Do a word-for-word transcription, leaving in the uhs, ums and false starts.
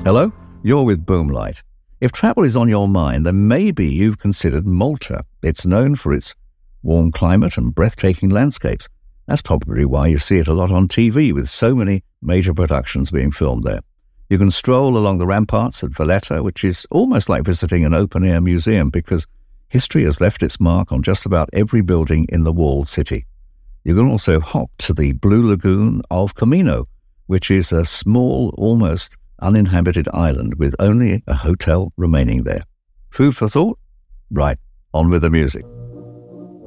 Hello, you're with Boomlight. If travel is on your mind, then maybe you've considered Malta. It's known for its warm climate and breathtaking landscapes. That's probably why you see it a lot on T V, with so many major productions being filmed there. You can stroll along the ramparts at Valletta, which is almost like visiting an open-air museum because history has left its mark on just about every building in the walled city. You can also hop to the Blue Lagoon of Comino, which is a small, almost uninhabited island with only a hotel remaining there. Food for thought? Right, on with the music.